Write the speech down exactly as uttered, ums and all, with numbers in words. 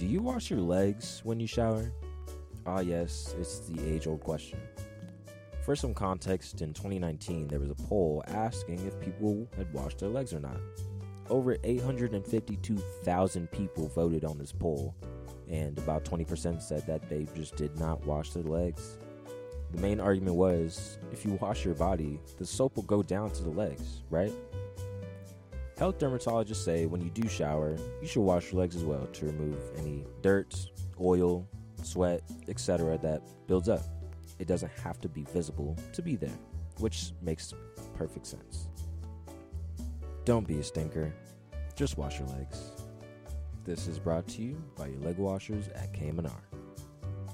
Do you wash your legs when you shower? Ah, yes, it's the age-old question. For some context, in twenty nineteen, there was a poll asking if people had washed their legs or not. Over eight hundred fifty-two thousand people voted on this poll, and about twenty percent said that they just did not wash their legs. The main argument was, if you wash your body, the soap will go down to the legs, right? Health dermatologists say when you do shower, you should wash your legs as well to remove any dirt, oil, sweat, et cetera that builds up. It doesn't have to be visible to be there, which makes perfect sense. Don't be a stinker. Just wash your legs. This is brought to you by your leg washers at K M and R.